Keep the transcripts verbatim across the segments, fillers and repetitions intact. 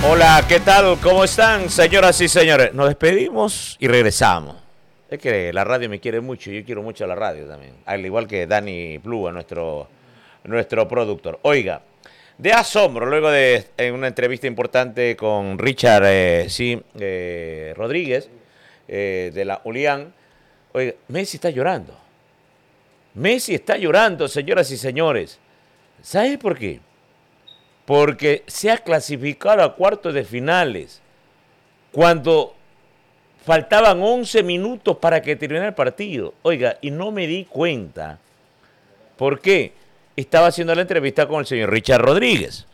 Hola, ¿qué tal? ¿Cómo están, señoras y señores? Nos despedimos y regresamos. Es que la radio me quiere mucho, yo quiero mucho a la radio también. Al igual que Dani Plúa, nuestro, nuestro productor. Oiga, de asombro, luego de en una entrevista importante con Richard eh, sí, eh, Rodríguez, eh, de la Ulián, oiga, Messi está llorando. Messi está llorando, señoras y señores. ¿Sabe por qué? Porque se ha clasificado a cuartos de finales cuando faltaban once minutos para que terminara el partido. Oiga, y no me di cuenta. ¿Por qué? Estaba haciendo la entrevista con el señor Richard Rodríguez.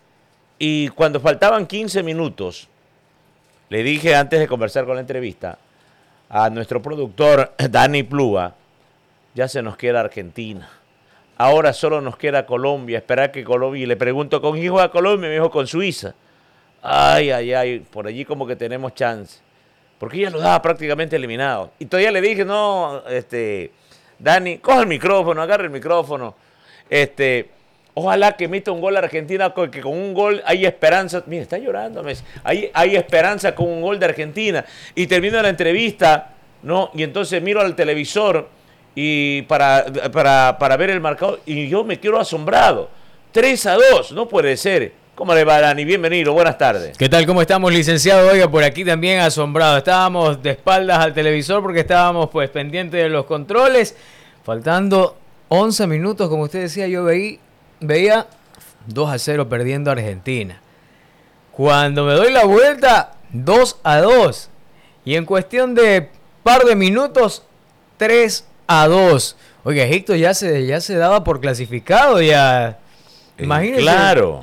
Y cuando faltaban quince minutos, le dije antes de conversar con la entrevista a nuestro productor Dani Plúa, ya se nos queda Argentina. Ahora solo nos queda Colombia, esperar que Colombia, y le pregunto, ¿con hijo a Colombia? Me dijo, con Suiza. Ay, ay, ay, por allí como que tenemos chance. Porque ya lo daba prácticamente eliminado. Y todavía le dije, no, este, Dani, coge el micrófono, agarra el micrófono. Este, ojalá que meta un gol a Argentina, que con un gol hay esperanza. Mira, está llorando Messi. Hay, hay esperanza con un gol de Argentina. Y termino la entrevista, ¿no? Y entonces miro al televisor y para, para, para ver el marcador, y yo me quedo asombrado. tres a dos, no puede ser. ¿Cómo le va, Dani? Bienvenido, buenas tardes. ¿Qué tal? ¿Cómo estamos, licenciado? Oiga, por aquí también asombrado. Estábamos de espaldas al televisor porque estábamos pues pendientes de los controles. Faltando once minutos, como usted decía, yo veí, veía dos a cero perdiendo Argentina. Cuando me doy la vuelta, dos a dos. Y en cuestión de par de minutos, tres a dos. Oiga, Egipto ya se, ya se daba por clasificado, ya. Imagínense. Claro.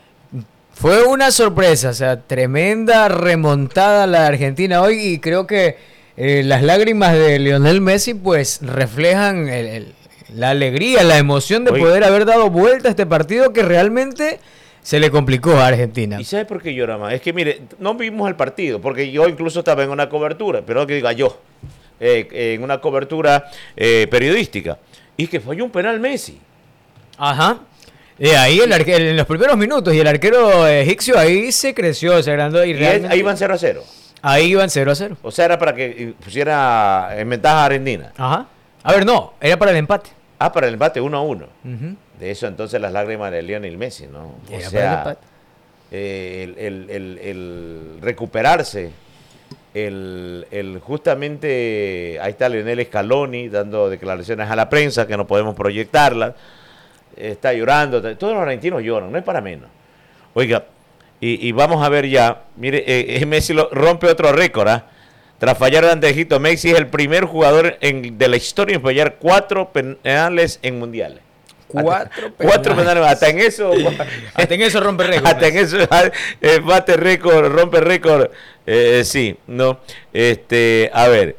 Fue una sorpresa, o sea, tremenda remontada la de Argentina hoy, y creo que eh, las lágrimas de Lionel Messi pues reflejan el, el, la alegría, la emoción de Oye. poder haber dado vuelta a este partido que realmente se le complicó a Argentina. ¿Y sabe por qué llora más? Es que mire, no vimos el partido, porque yo incluso estaba en una cobertura, pero que diga yo, eh, en una cobertura eh, periodística, y que falló un penal Messi. Ajá. Y ahí el arquero, en los primeros minutos, y el arquero egipcio ahí se creció, se agrandó. Y, y realmente, ahí iban cero a cero. Ahí iban cero a cero. O sea, era para que pusiera en ventaja a Argentina. Ajá. A ver, no, era para el empate. Ah, para el empate, uno a uno. Uh-huh. De eso entonces las lágrimas de Lionel Messi, ¿no? O era sea, para el empate. Eh, el, el, el, el recuperarse, el, el justamente, ahí está Lionel Scaloni dando declaraciones a la prensa que no podemos proyectarlas. Está llorando, todos los argentinos lloran, no es para menos. Oiga, y, y vamos a ver ya, mire, eh, Messi lo, rompe otro récord, ¿ah? Tras fallar ante Egipto, Messi es el primer jugador en, de la historia en fallar cuatro penales en mundiales. Cuatro penales. Cuatro penales, hasta en eso. hasta en eso rompe récord. Hasta en eso eh, bate récord, rompe récord, eh, sí, no. Este, a ver,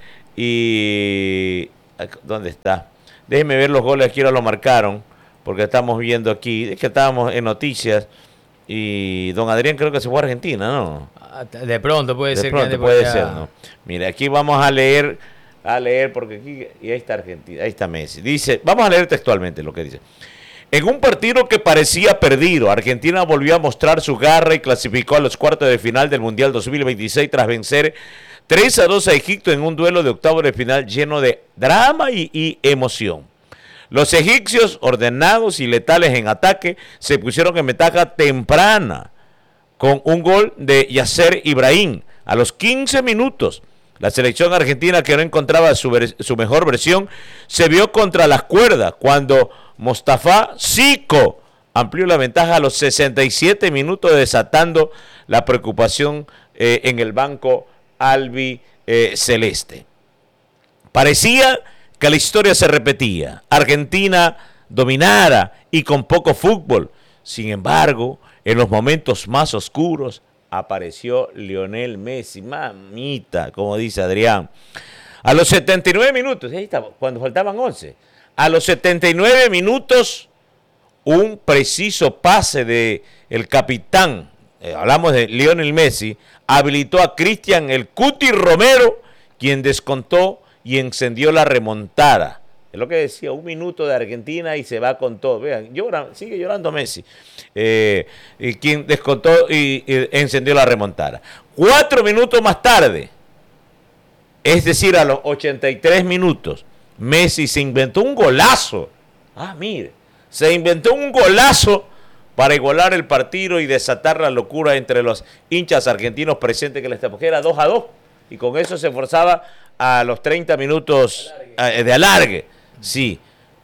y ¿dónde está? Déjenme ver los goles, aquí ahora lo marcaron. Porque estamos viendo aquí, es que estábamos en noticias y don Adrián creo que se fue a Argentina, ¿no? De pronto puede de ser. De pronto puede ser, ¿no? Mire, aquí vamos a leer, a leer porque aquí, y ahí está Argentina, ahí está Messi. Dice, vamos a leer textualmente lo que dice. En un partido que parecía perdido, Argentina volvió a mostrar su garra y clasificó a los cuartos de final del Mundial dos mil veintiséis tras vencer tres a dos a Egipto en un duelo de octavos de final lleno de drama y, y emoción. Los egipcios, ordenados y letales en ataque, se pusieron en ventaja temprana con un gol de Yasser Ibrahim. A los quince minutos, la selección argentina, que no encontraba su, su mejor versión, se vio contra las cuerdas cuando Mostafa Zico amplió la ventaja a los sesenta y siete minutos, desatando la preocupación eh, en el banco albi eh, celeste. Parecía que la historia se repetía, Argentina dominara y con poco fútbol. Sin embargo, en los momentos más oscuros apareció Lionel Messi, mamita, como dice Adrián. A los setenta y nueve minutos, ahí estaba, cuando faltaban once, a los setenta y nueve minutos, un preciso pase de el capitán, eh, hablamos de Lionel Messi, habilitó a Cristian el Cuti Romero, quien descontó y encendió la remontada Es lo que decía, un minuto de Argentina y se va con todo. Vean, llora, sigue llorando Messi. Eh, y quien descontó y, y encendió la remontada. Cuatro minutos más tarde, es decir, a los ochenta y tres minutos, Messi se inventó un golazo. Ah, mire, se inventó un golazo para igualar el partido y desatar la locura entre los hinchas argentinos presentes que le porque era dos a dos. Y con eso se forzaba a los treinta minutos de alargue. Sí,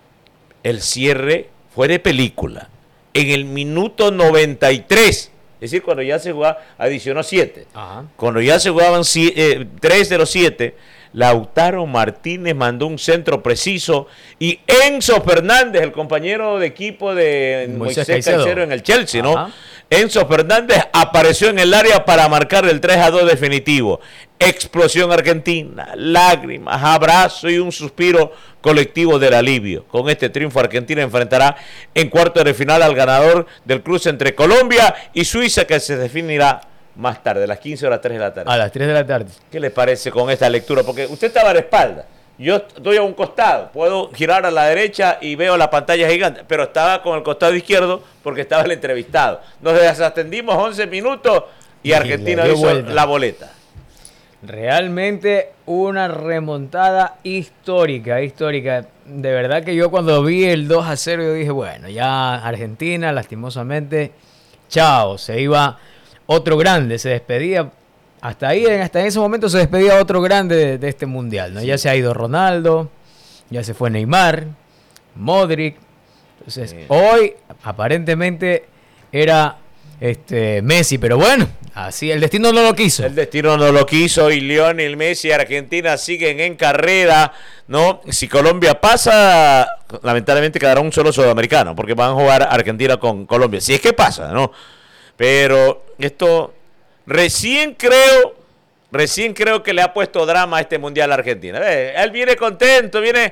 el cierre fue de película. En el minuto noventa y tres, es decir, cuando ya se jugaba, adicionó siete. Ajá. Cuando ya se jugaban eh, tres de los siete, Lautaro Martínez mandó un centro preciso y Enzo Fernández, el compañero de equipo de Moisés, Moisés Caicedo. Caicedo en el Chelsea, ¿no? Ajá. Enzo Fernández apareció en el área para marcar el tres a dos definitivo. Explosión argentina, lágrimas, abrazo y un suspiro colectivo del alivio. Con este triunfo, Argentina enfrentará en cuartos de final al ganador del cruce entre Colombia y Suiza, que se definirá más tarde, a las quince horas tres de la tarde. A las tres de la tarde. ¿Qué le parece con esta lectura? Porque usted estaba a la espalda. Yo estoy a un costado, puedo girar a la derecha y veo la pantalla gigante, pero estaba con el costado izquierdo porque estaba el entrevistado. Nos desatendimos once minutos y Argentina hizo vuelta. La boleta. Realmente una remontada histórica, histórica. De verdad que yo cuando vi el dos a cero, yo dije, bueno, ya Argentina, lastimosamente, chao, se iba otro grande, se despedía. Hasta ahí, hasta en ese momento se despedía otro grande de, de este mundial, ¿no? Sí. Ya se ha ido Ronaldo, ya se fue Neymar, Modric. Entonces, sí. Hoy aparentemente era este Messi, pero bueno, así el destino no lo quiso. El destino no lo quiso y Lionel Messi y Argentina siguen en carrera, ¿no? Si Colombia pasa, lamentablemente quedará un solo sudamericano, porque van a jugar Argentina con Colombia. Si es que pasa, ¿no? Pero esto... Recién creo, recién creo que le ha puesto drama a este Mundial a Argentina. Eh, él viene contento, viene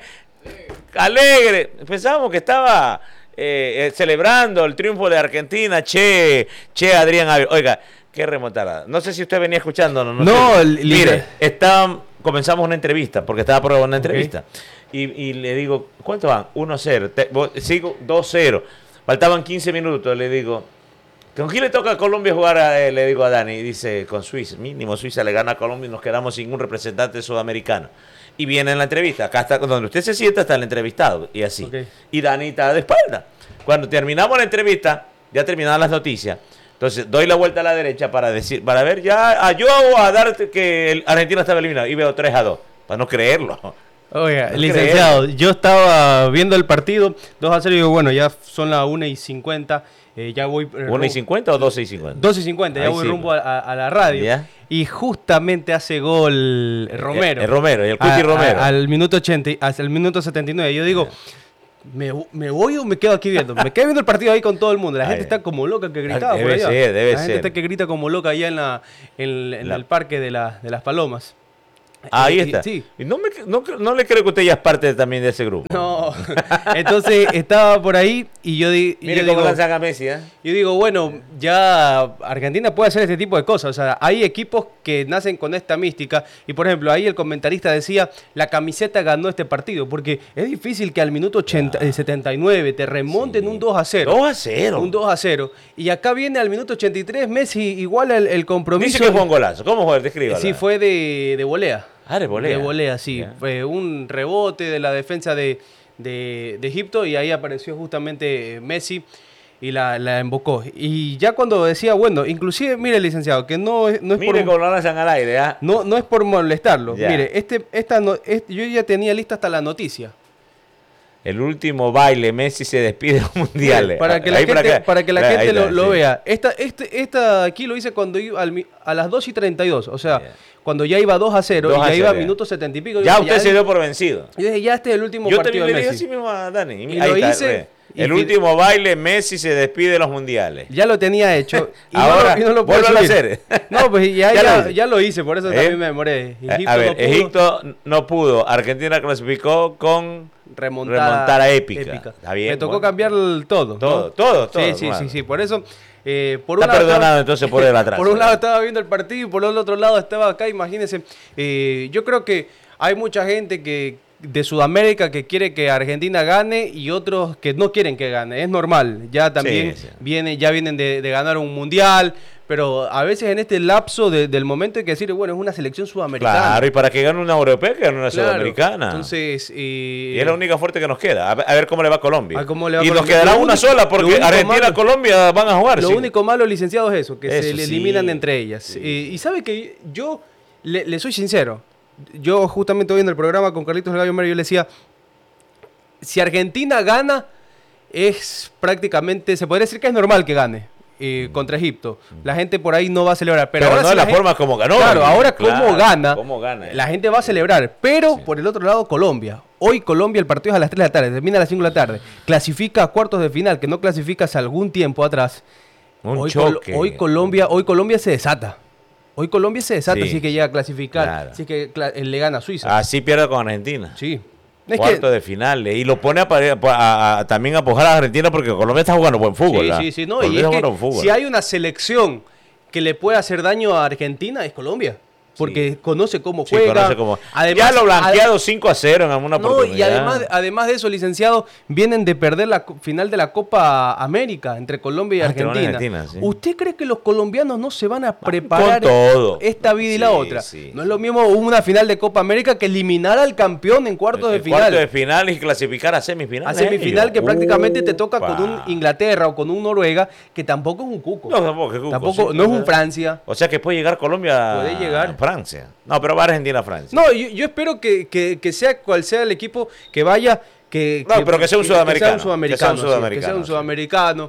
alegre. Pensábamos que estaba eh, eh, celebrando el triunfo de Argentina. Che, che, Adrián. Oiga, qué remontada. No sé si usted venía escuchando. No, no, no sé. Mire, está, comenzamos una entrevista, porque estaba probando una entrevista. Okay. Y, y le digo, ¿cuánto van? uno a cero. Te, sigo dos cero. Faltaban quince minutos, le digo. ¿Con quién le toca a Colombia jugar? A, le digo a Dani, y dice, con Suiza. Mínimo Suiza le gana a Colombia y nos quedamos sin un representante sudamericano. Y viene en la entrevista. Acá está, donde usted se sienta está el entrevistado. Y así. Okay. Y Dani está de espalda. Cuando terminamos la entrevista, ya terminaron las noticias. Entonces doy la vuelta a la derecha para decir, para ver ya, a yo a darte que el Argentina estaba eliminado. Y veo tres a dos. Para no creerlo. Oiga, no licenciado, creerlo. Yo estaba viendo el partido, dos a cero, y digo, bueno, ya son las una y cincuenta. Eh, ya voy eh, ¿una y cincuenta o doce y cincuenta? doce y cincuenta, ya voy sí, rumbo a, a la radio. ¿Ya? Y justamente hace gol Romero. El, el Romero, el Cuti Romero. A, al minuto ochenta, hasta el minuto setenta y nueve. Yo digo, ¿me, ¿me voy o me quedo aquí viendo? Me quedo viendo el partido ahí con todo el mundo. La Ay, gente está como loca que gritaba debe por allá. Ser, debe la ser. gente está que grita como loca allá en, la, en, en la... el parque de, la, de las Palomas. Ahí está. Y, sí. y no, me, no, no le creo que usted ya es parte también de ese grupo. No, entonces estaba por ahí y yo, di, Mire yo cómo digo... lanzan a Messi, ¿eh? Yo digo, bueno, ya Argentina puede hacer este tipo de cosas. O sea, hay equipos que nacen con esta mística. Y, por ejemplo, ahí el comentarista decía, la camiseta ganó este partido. Porque es difícil que al minuto ochenta, ah. setenta y nueve te remonten sí. un dos a cero. dos a cero. Un dos a cero. Y acá viene al minuto ochenta y tres, Messi igual el, el compromiso. Dice que fue un golazo. ¿Cómo fue? Descríbalo. Sí, fue de, de volea. Ah, de volea. De volea, sí. Yeah. Fue un rebote de la defensa de, de, de Egipto y ahí apareció justamente Messi y la, la embocó. Y ya cuando decía, bueno, inclusive, mire, licenciado, que no, no es mire por... Mire cómo lo lanzan al aire, ¿ah? ¿eh? No, no es por molestarlo. Yeah. Mire, este, esta no, este, yo ya tenía lista hasta la noticia. El último baile, Messi se despide de los mundiales. Para que la ahí gente, para, para que la ahí gente está, lo, lo sí. vea. Esta, este, esta aquí lo hice cuando iba al, a las dos y treinta y dos. O sea, yeah. cuando ya iba dos a cero y ya cero, iba a minutos setenta y pico. Ya usted ya se dio por vencido. Yo dije, ya este es el último yo partido de Messi. Yo también le dije así mismo a Dani. Y ahí lo está, hice... El y último baile, Messi se despide de los mundiales. Ya lo tenía hecho. Y ahora, no, y no lo puedo hacer. No, pues ya, ya, ya, lo ya lo hice, por eso ¿Eh? también me demoré. Egipto a ver, no pudo. Egipto no pudo. Argentina clasificó con remontada, remontada épica. épica. Está bien, me tocó bueno. cambiar el todo. Todo, ¿no? todo, todo. Sí, sí, sí, sí. Por eso... Eh, por Está un lado perdonado estaba, entonces por el atraso. Por un lado estaba viendo el partido y por el otro lado estaba acá, imagínense. Eh, yo creo que hay mucha gente que de Sudamérica que quiere que Argentina gane y otros que no quieren que gane. Es normal. Ya también Sí, sí. Viene, ya vienen de, de ganar un mundial. Pero a veces en este lapso de, del momento hay que decir, bueno, es una selección sudamericana. Claro, y para que gane una europea, que gane una Claro. sudamericana. Entonces, eh, Y es la única fuerte que nos queda. A ver, a ver cómo le va a Colombia. A cómo le va y a nos Colombia. quedará Lo una único- sola, lo porque único Argentina malo- y Colombia van a jugar. Lo sí. único malo, licenciado, es eso, que Eso se le sí. eliminan entre ellas. Sí. Y, y sabe que yo le, le soy sincero. Yo justamente hoy en el programa con Carlitos El Gallo Mario, yo le decía, si Argentina gana, es prácticamente, se podría decir que es normal que gane eh, contra Egipto. La gente por ahí no va a celebrar. Pero, Pero ahora no sí de la gente- forma como ganó. Claro, ahora Claro, cómo gana, cómo gana, eh. la gente va a celebrar. Pero Sí. por el otro lado, Colombia. Hoy Colombia, el partido es a las tres de la tarde, termina a las cinco de la tarde. Clasifica a cuartos de final, que no clasifica hace algún tiempo atrás. Un hoy, Col- choque. hoy Colombia, hoy Colombia se desata. Hoy Colombia se desata Sí. si es que llega a clasificar, Claro. si es que cla- le gana a Suiza. Así pierde con Argentina. Sí. Es Cuarto que, de final. Y lo pone a, pare- a- a- también a apoyar a Argentina porque Colombia está jugando buen fútbol. sí, ¿verdad? sí, sí, no, Colombia y es está que jugando buen fútbol. si hay una selección que le puede hacer daño a Argentina es Colombia, porque Sí. conoce cómo Sí, juega. conoce cómo- Además, ya lo blanqueado cinco a cero en alguna No, oportunidad. y además, además de eso, licenciado, vienen de perder la co- final de la Copa América entre Colombia y Ah, entre Argentina. Argentina, sí. ¿Usted cree que los colombianos no se van a preparar con todo. esta vida y la Sí, otra? sí, no es lo mismo una final de Copa América que eliminar al campeón en cuartos de El final. Cuarto de final y clasificar a semifinal. A semifinal que prácticamente te toca Upa. con un Inglaterra o con un Noruega que tampoco es un cuco. No, tampoco es cuco, Tampoco, sí, no es o un sea, Francia. O sea que puede llegar Colombia Puede llegar. a Francia. No, pero va Argentina a Francia. No, yo, yo espero que, que- que sea cual sea el equipo que vaya, que, No, pero que sea un sudamericano, Que sea un sudamericano. que sea un sí, sudamericano, que sea un sí. sudamericano.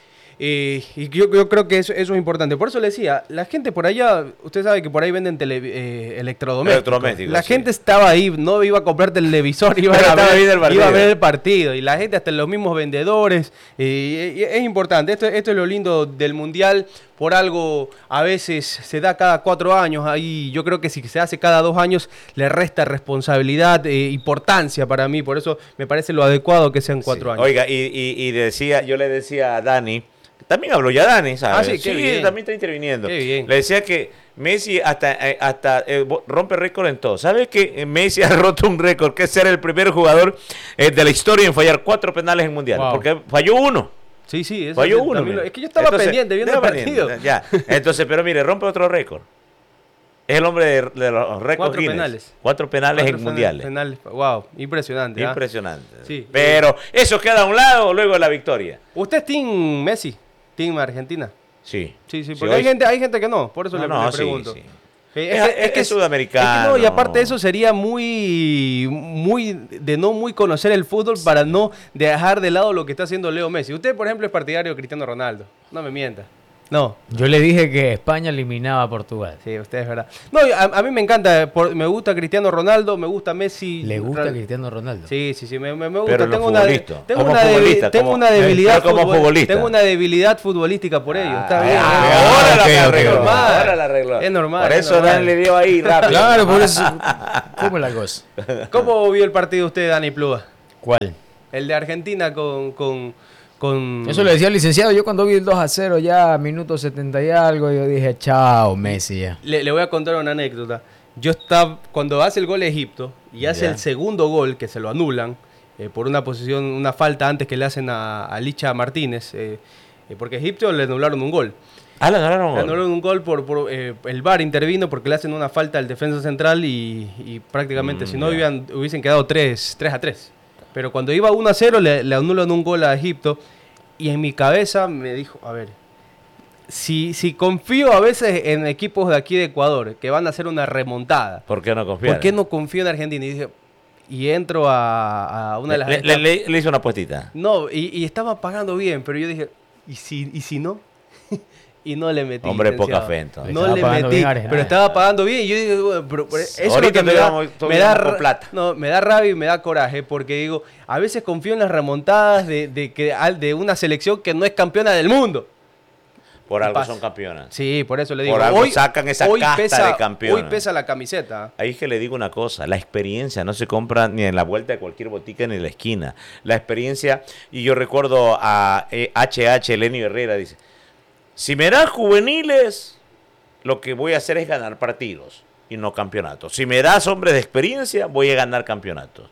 Eh, y yo, yo creo que eso, eso es importante. Por eso le decía, la gente por allá, usted sabe que por ahí venden tele- eh, electrodomésticos. Electrodomésticos, La sí. gente estaba ahí, no iba a comprar televisor, iba, Pero a, estaba ver, viendo el partido. iba a ver el partido. Y la gente, hasta los mismos vendedores. eh, y es importante, esto, esto es lo lindo del Mundial. Por algo a veces se da cada cuatro años. Ahí yo creo que si se hace cada dos años le resta responsabilidad, eh, importancia para mí. Por eso me parece lo adecuado que sean cuatro Sí. años. Oiga, y, y- y decía, yo le decía a Dani, también habló ya Dani, ¿sabes? Ah, sí, qué bien. también está interviniendo. Qué bien. Le decía que Messi hasta, eh, hasta eh, bo- rompe récord en todo. ¿Sabes que Messi ha roto un récord? Que es ser el primer jugador eh, de la historia en fallar cuatro penales en Mundial. Wow. Porque falló uno. Sí, sí, eso Falló también uno. lo- mira. Es que yo estaba Entonces, pendiente viendo el estaba partido. pendiente, Ya. Entonces, pero mire, rompe otro récord. Es el hombre de, de los récords Cuatro Guinness. penales. Cuatro penales Cuatro en pen- mundiales. penales. Wow, impresionante. ¿ah? Impresionante. Sí. Pero eso queda a un lado luego de la victoria. ¿Usted es Team Messi? ¿Team Argentina? Sí. Sí, sí, Sí, porque hoy- hay, gente, hay gente que no, por eso No, le, no, le sí, pregunto. sí. Sí, Es- es sudamericano. es que no, y aparte de eso sería muy, muy, de no muy conocer el fútbol para no dejar de lado lo que está haciendo Leo Messi. Usted, por ejemplo, es partidario de Cristiano Ronaldo. No me mienta. No. Yo le dije que España eliminaba a Portugal. Sí, usted es verdad. No, a, a mí me encanta, por- me gusta Cristiano Ronaldo, me gusta Messi. Le gusta Real- Cristiano Ronaldo. Sí, sí, sí, me, me- me gusta. Pero en lo tengo una, de- futbolista, tengo como una, debi- futbolista, tengo como- una debilidad pero como futbol- futbolista. Tengo una debilidad futbolística por ello. Está Ah, bien. ah, es ahora ok, la ok, arregló. ok. Ahora la arregló. Es normal, Por es eso normal. Dani le dio ahí rápido. Claro, por eso. ¿Cómo es la cosa? ¿Cómo vio el partido usted, Dani Plúa? ¿Cuál? El de Argentina con... con, con... Eso le decía al licenciado. Yo cuando vi el dos a cero ya, minuto setenta y algo, yo dije, chao, Messi ya. Le, le voy a contar una anécdota. Yo estaba... Cuando hace el gol Egipto y hace Ya. el segundo gol, que se lo anulan, eh, por una posición, una falta antes que le hacen a, a Licha Martínez, eh, eh, porque a Egipto le anularon un gol. Ah, le ganaron Le gol. anularon un gol por, por, eh, el V A R intervino porque le hacen una falta al defensa central y, y prácticamente Mm, si no ya. hubieran, hubiesen quedado tres a tres. Pero cuando iba uno a cero le, le anulan un gol a Egipto y en mi cabeza me dijo, a ver, si, si confío a veces en equipos de aquí de Ecuador que van a hacer una remontada, ¿Por qué no confía? ¿por qué no confío en Argentina? Y dije, y entro a, a una de las... Le, le, le- le hizo una apuestita. No, y, y estaba pagando bien, pero yo dije, ¿y si, y si no? Y no le metí. Hombre, licenciado. poca fe, entonces. No Estaba le pagando metí, bien Argentina. pero estaba pagando bien. Y yo digo, bueno, pero, pero eso es lo Ahorita que me te da, damos- te me da, damos con ra- plata. no, me da rabia y me da coraje, porque digo, a veces confío en las remontadas de, de, que, al- de una selección que no es campeona del mundo. Por algo Pasa. son campeones. Sí, por eso le digo. Por algo sacan esa casta pesa, de campeones. Hoy pesa la camiseta. Ahí es que le digo una cosa, la experiencia no se compra ni en la vuelta de cualquier botica ni en la esquina. La experiencia, y yo recuerdo a eh, H H, Lenny Herrera, dice, si me das juveniles, lo que voy a hacer es ganar partidos y no campeonatos. Si me das hombres de experiencia, voy a ganar campeonatos.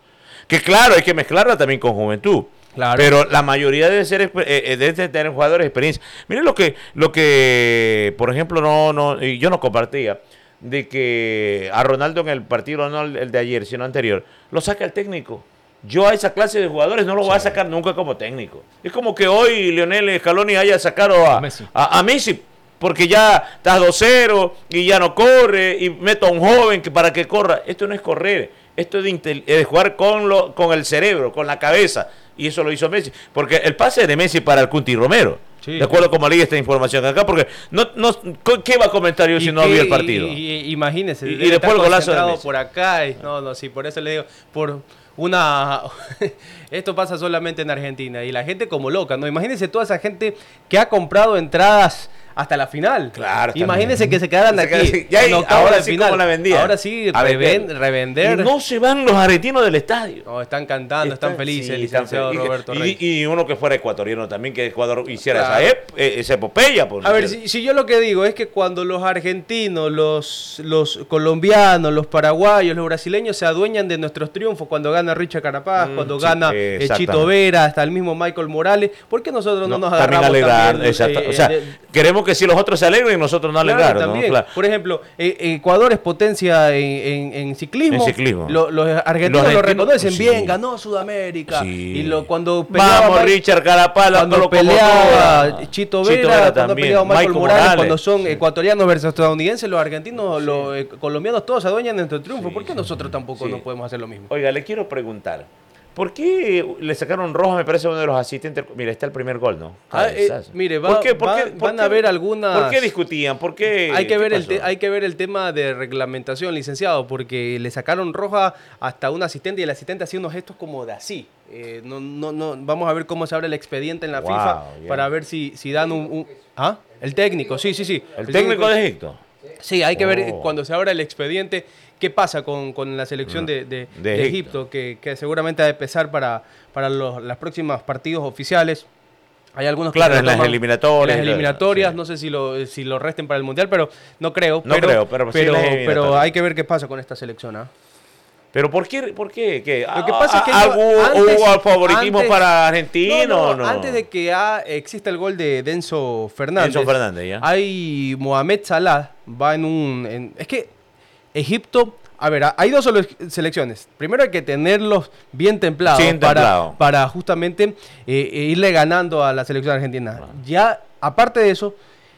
Que claro, hay que mezclarla también con juventud. Claro. Pero la mayoría debe ser eh, debe tener jugadores de experiencia. Miren lo que, lo que, por ejemplo, no, no, y yo no compartía, de que a Ronaldo en el partido, no el de ayer, sino anterior, lo saca el técnico. Yo a esa clase de jugadores no lo voy sí. a sacar nunca como técnico. Es como que hoy Lionel Scaloni haya sacado a Messi, a, a Messi porque ya está dos cero y ya no corre, y meto a un joven que para que corra. Esto no es correr, esto es de, de jugar con, lo, con el cerebro, con la cabeza. Y eso lo hizo Messi. Porque el pase de Messi para el Cunti Romero. Sí, de acuerdo sí. como leí esta información acá. Porque no, no, ¿qué va a comentar yo si no vi el partido? Y, y, imagínese. Y, y después el golazo de Messi. Por acá. Y, no, no, sí, por eso le digo. Por una... Esto pasa solamente en Argentina. Y la gente como loca, ¿no? Imagínense toda esa gente que ha comprado entradas hasta la final. Claro. Imagínense que se quedaran de aquí. Ya hay, ahora sí como la vendía. Ahora sí, reven, revender. Y no se van los argentinos del estadio. No, están cantando, están, están felices, sí, el licenciado están Roberto y, Rey. Y uno que fuera ecuatoriano también, que Ecuador hiciera claro. esa, ep, esa epopeya. Por a ver, si, si yo lo que digo es que cuando los argentinos, los, los colombianos, los paraguayos, los brasileños se adueñan de nuestros triunfos, cuando gana Richard Carapaz, mm, cuando sí, gana eh, Chito Vera, hasta el mismo Michael Morales, ¿por qué nosotros no, no nos agarramos también alegrar, también? Exacto. Eh, o sea, de, queremos que si los otros se alegren y nosotros no alegar, claro, ¿no? Claro. Por ejemplo, eh, Ecuador es potencia en, en, en ciclismo. En ciclismo. Lo, los argentinos los lo reconocen sí. bien, ganó Sudamérica. Sí. Y lo, cuando peleaba, Vamos, Richard Carapaz, cuando peleaba Chito Vera, Chito Vera cuando peleaba Michael, Michael Morales, Morales, cuando son sí. ecuatorianos versus estadounidenses, los argentinos, sí. los eh, colombianos, todos se adueñan de nuestro triunfo. Sí. ¿Por qué nosotros tampoco sí. no podemos hacer lo mismo? Oiga, le quiero preguntar. ¿Por qué le sacaron rojo? Me parece uno de los asistentes. Mira, está el primer gol, ¿no? Ah, eh, mire, va, ¿Por qué? ¿Por va, qué? van qué? a ver algunas... ¿Por qué discutían? ¿Por qué? Hay que, ver el te, hay que ver el tema de reglamentación, licenciado, porque le sacaron roja hasta un asistente y el asistente hacía unos gestos como de así. Eh, no, no, no, vamos a ver cómo se abre el expediente en la wow, FIFA yeah. para ver si, si dan un... un ¿Ah? El técnico, sí, sí, sí. ¿El, el técnico, técnico de Egipto? Sí, hay que oh. ver cuando se abra el expediente qué pasa con, con la selección de, de, de, de Egipto, Egipto que, que seguramente ha de pesar para, para los, los próximos partidos oficiales. Hay algunos claro, que en las eliminatorias. En las eliminatorias, sí. no sé si lo, si lo resten para el Mundial, pero no creo. No pero, creo, pero, pero, sí pero hay que ver qué pasa con esta selección. ¿eh? ¿Pero por qué? ¿Por qué? ¿Qué? Lo que pasa es que ¿Hubo, antes, ¿hubo favoritismo antes, para Argentina no, no, o no? Antes de que ha, exista el gol de Denso Fernández, Denso Fernández ya. hay Mohamed Salah, va en un... En, es que Egipto... A ver, hay dos selecciones. Primero hay que tenerlos bien templados sí, para, para justamente eh, irle ganando a la selección argentina. Ah. Ya, aparte de eso,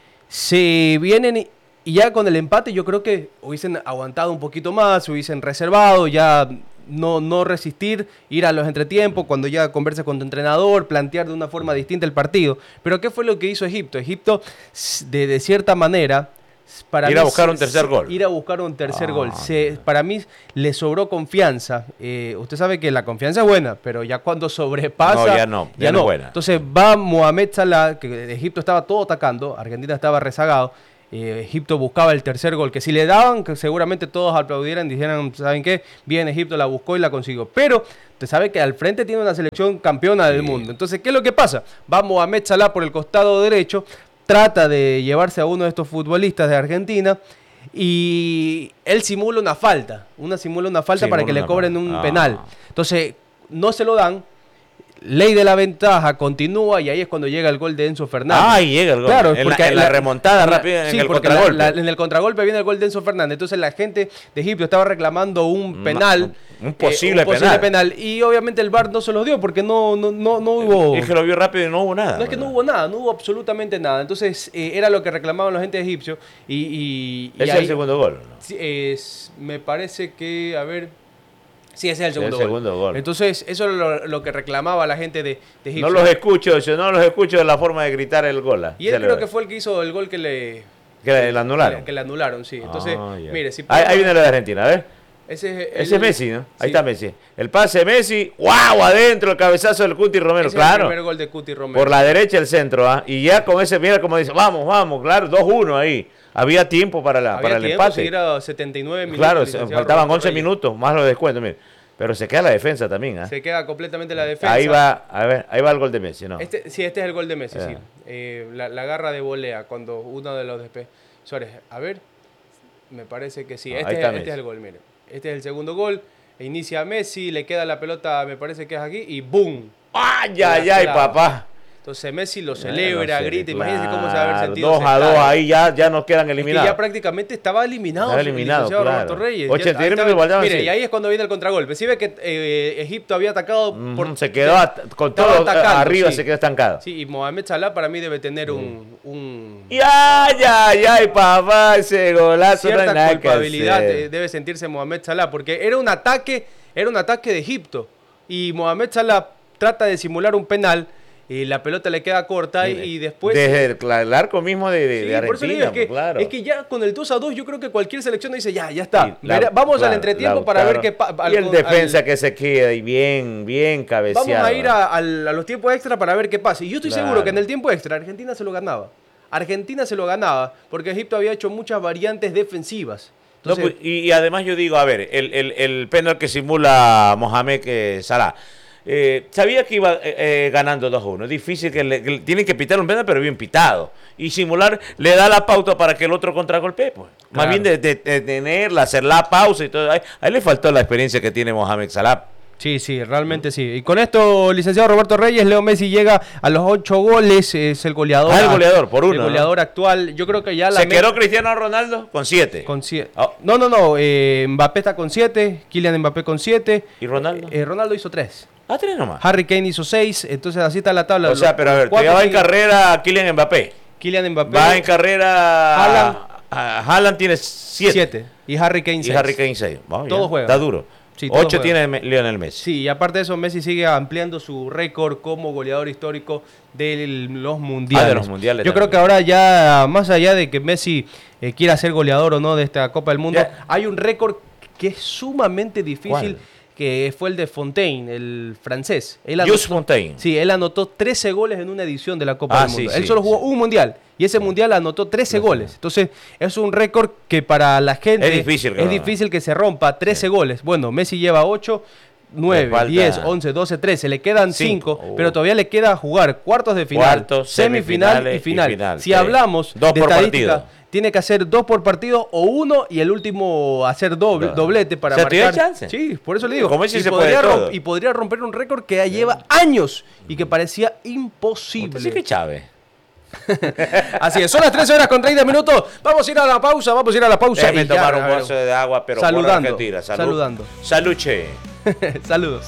se vienen y ya con el empate yo creo que hubiesen aguantado un poquito más, hubiesen reservado, ya no, no resistir, ir a los entretiempos, cuando ya conversa con tu entrenador, plantear de una forma distinta el partido. Pero ¿qué fue lo que hizo Egipto? Egipto, de, de cierta manera... Para ir mí, a buscar un tercer gol. Ir a buscar un tercer ah, gol. Se, para mí le sobró confianza. Eh, usted sabe que la confianza es buena, pero ya cuando sobrepasa... No, ya no. Ya, ya no. no buena. Entonces va Mohamed Salah, que Egipto estaba todo atacando, Argentina estaba rezagado. Eh, Egipto buscaba el tercer gol, que si le daban, que seguramente todos aplaudieran, dijeran, ¿saben qué? Bien, Egipto la buscó y la consiguió. Pero usted sabe que al frente tiene una selección campeona del sí. mundo. Entonces, ¿qué es lo que pasa? Va Mohamed Salah por el costado derecho, trata de llevarse a uno de estos futbolistas de Argentina y él simula una falta, una simula una falta simula para que le cobren un ah. penal. Entonces, no se lo dan, ley de la ventaja, continúa y ahí es cuando llega el gol de Enzo Fernández. Ah, ahí llega el gol. Claro, en, porque la, en la, la remontada la, rápida, sí, en el contragolpe. La, la, en el contragolpe viene el gol de Enzo Fernández. Entonces la gente de Egipto estaba reclamando un penal. Un posible, eh, un posible penal. penal. Y obviamente el V A R no se los dio porque no, no, no, no hubo... Es que lo vio rápido y no hubo nada. No es que no hubo nada, no hubo absolutamente nada. Entonces eh, era lo que reclamaban la gente de Egipcio. Y, y, y ese ahí, es el segundo gol, ¿no? Es, me parece que, a ver... Sí, ese es el segundo, el segundo gol. gol. Entonces, eso es lo, lo que reclamaba la gente de, de Egipcio. No los escucho, yo no los escucho de la forma de gritar el gol. Y él creo que fue el que hizo el gol que le... Que le, le anularon. Que, que le anularon, sí. Entonces, oh, yeah. mire, si... Ahí, ahí viene la de Argentina, a ver. Ese es, el, ese es Messi, ¿no? Ahí sí. está Messi. El pase de Messi, ¡wow! Adentro, el cabezazo del Cuti Romero, ese claro. Es el primer gol de Cuti Romero. Por la derecha el centro, ¿ah? Y ya con ese, mira como dice, vamos, vamos, claro, dos uno ahí. Había tiempo para, la, Había para el tiempo, empate. Sí, era setenta y nueve minutos. Claro, faltaban once minutos, más los descuentos, mire. Pero se queda la defensa también, ¿ah? Se queda completamente la defensa. Ahí va, a ver, ahí va el gol de Messi, ¿no? Este, sí, este es el gol de Messi, yeah. sí. Eh, la, la garra de volea cuando uno de los defensores... A ver, me parece que sí. Este, es, este es el gol, mire. Este es el segundo gol. inicia Messi, le queda la pelota, me parece que es aquí, y ¡boom! ¡Ay, ay, ay, papá! Entonces Messi lo celebra, no sé, grita, claro, imagínense cómo se va a haber sentido. dos a dos, ahí ya, ya nos quedan eliminados. Es que ya prácticamente estaba eliminado. Estaba eliminado, claro. Roberto Reyes. ochenta y Ya, tres minutos, mire, sí. y ahí es cuando viene el contragolpe. Si ve que eh, Egipto había atacado... Mm, por, se quedó at con todo atacando, arriba, sí. se quedó estancado. Sí, y Mohamed Salah para mí debe tener un... un Y ay, ay, ay, papá, ese golazo no hay cierta nada que culpabilidad hacer. de- debe sentirse Mohamed Salah, porque era un ataque, era un ataque de Egipto. Y Mohamed Salah trata de simular un penal, y la pelota le queda corta, y, y después... Desde el, el arco mismo de, de, Sí, de por eso le Argentina, digo, es que, pues, claro. es que ya con el dos a dos yo creo que cualquier selección dice, ya, ya está. Sí, la- Verá- vamos claro, al entretiempo la- para claro. ver qué pasa. Y el defensa que se queda y bien, bien cabeceado. Vamos a ir a, al- a los tiempos extra para ver qué pasa. Y yo estoy Claro. seguro que en el tiempo extra Argentina se lo ganaba. Argentina se lo ganaba porque Egipto había hecho muchas variantes defensivas. No, Entonces, pues, y, y además yo digo, a ver, el, el, el penal que simula Mohamed eh, Salah, eh, sabía que iba eh, eh, ganando dos a uno. Es difícil que le, que tienen que pitar un penal, pero bien pitado. Y simular le da la pauta para que el otro contragolpee, pues. Más Claro. bien de, de- de tenerla, hacer la pausa y todo. Ahí, ahí le faltó la experiencia que tiene Mohamed Salah. sí, sí, realmente sí. Y con esto, licenciado Roberto Reyes, Leo Messi llega a los ocho goles, es el goleador. Ah, el goleador, por uno, El ¿no? goleador actual. Yo creo que ya la Se meta- quedó Cristiano Ronaldo con siete. Con siete. Oh. No, no, no. eh, Mbappé está con siete. Kylian Mbappé con siete. ¿Y Ronaldo? Eh, Ronaldo hizo tres. Ah, tres nomás. Harry Kane hizo seis. Entonces así está la tabla. O sea, Los- pero a ver, cuatro todavía va en siguen- carrera Kylian Mbappé. Kylian Mbappé. Va en carrera. Haaland. Ah, Haaland tiene siete. siete. Y Harry Kane Y seis. Harry Kane seis. Vamos, Todos ya. juegan. Está duro. Sí, todos Ocho juegan. tiene Me- Lionel Messi. Sí, y aparte de eso, Messi sigue ampliando su récord como goleador histórico de los mundiales. Ah, de los mundiales Yo también. creo que ahora ya, más allá de que Messi eh, quiera ser goleador o no de esta Copa del Mundo, Ya. hay un récord que es sumamente difícil, ¿Cuál? que fue el de Fontaine, el francés. Él Just anotó- Fontaine. Sí, él anotó trece goles en una edición de la Copa Ah, del Mundo. sí, él sí, solo jugó sí. un mundial y ese mundial anotó trece goles. Entonces, es un récord que para la gente Es difícil que es lo- difícil que se rompa. trece goles. Bueno, Messi lleva ocho, nueve, falta- diez, once, doce, trece. Le quedan Cinco. cinco, Uh. pero todavía le queda jugar cuartos de final, Cuartos, semifinal y semifinales y final. final. Si Sí. hablamos Dos de por estadística, partido. tiene que hacer dos por partido o uno y el último hacer doble, No. doblete para O sea, tiene marcar. chance. Sí, por eso le digo. Con Messi y, se podría puede romp- todo. y podría romper un récord que ya lleva años y que parecía imposible. Usted sí que Chávez. Así es, son las trece horas con treinta minutos. Vamos a ir a la pausa, vamos a ir a la pausa. Déjeme y ya, tomar un a ver, vaso de agua, pero Saludando, por Argentina. Salud. saludando. Saluche. Saludos.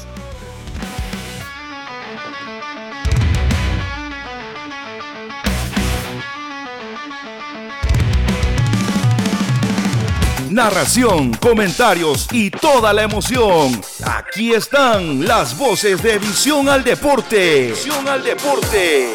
Narración, comentarios y toda la emoción. Aquí están las voces de Visión al Deporte. Visión al Deporte.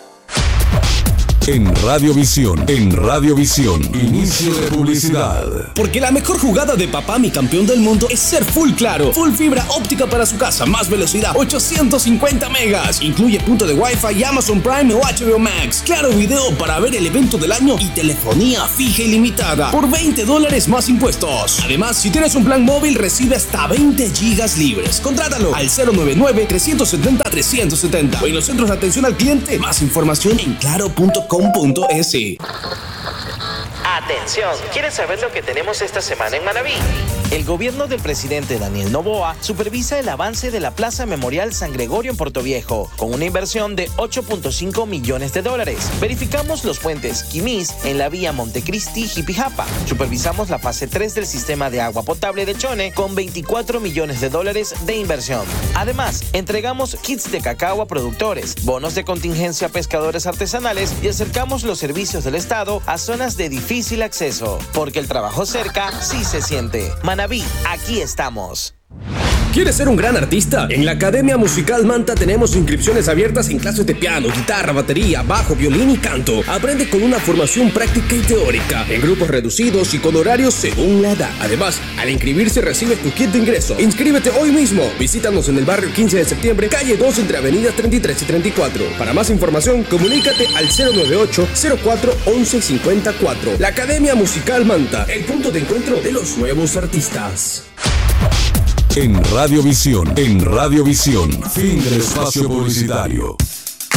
En Radiovisión, en Radiovisión, inicio de publicidad. Porque la mejor jugada de papá, mi campeón del mundo, es ser full claro. Full fibra óptica para su casa, más velocidad, ochocientos cincuenta megas. Incluye punto de Wi-Fi, Amazon Prime o H B O Max. Claro video para ver el evento del año y telefonía fija ilimitada por veinte dólares más impuestos. Además, si tienes un plan móvil, recibe hasta veinte gigas libres. Contrátalo al cero nueve nueve, tres siete cero, tres siete cero o en los centros de atención al cliente. Más información en claro punto com punto es. Atención, ¿quieren saber lo que tenemos esta semana en Manabí? El gobierno del presidente Daniel Noboa supervisa el avance de la Plaza Memorial San Gregorio en Puerto Viejo, con una inversión de ocho punto cinco millones de dólares. Verificamos los puentes Quimis en la vía Montecristi Jipijapa. Supervisamos la fase tres del sistema de agua potable de Chone con veinticuatro millones de dólares de inversión. Además, entregamos kits de cacao a productores, bonos de contingencia a pescadores artesanales y acercamos los servicios del Estado a zonas de difícil acceso, porque el trabajo cerca sí se siente. Manabí, aquí estamos. ¿Quieres ser un gran artista? En la Academia Musical Manta tenemos inscripciones abiertas en clases de piano, guitarra, batería, bajo, violín y canto. Aprende con una formación práctica y teórica, en grupos reducidos y con horarios según la edad. Además, al inscribirse recibes tu kit de ingreso. Inscríbete hoy mismo. Visítanos en el barrio quince de septiembre, calle dos, entre avenidas treinta y tres y treinta y cuatro. Para más información, comunícate al cero nueve ocho, cero cuatro, once cincuenta y cuatro. La Academia Musical Manta, el punto de encuentro de los nuevos artistas. En Radiovisión, en Radiovisión, fin del espacio publicitario.